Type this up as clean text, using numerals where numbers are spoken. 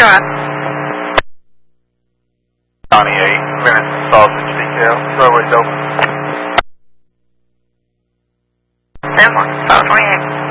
on. County 8, clearance to sausage detail. Roadway's open. 10-1, 528.